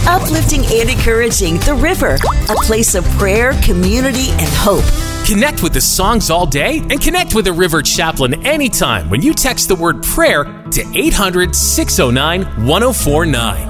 Uplifting and encouraging The River, a place of prayer, community, and hope. Connect with the songs all day and connect with the River Chaplain anytime when you text the word prayer to 800-609-1049.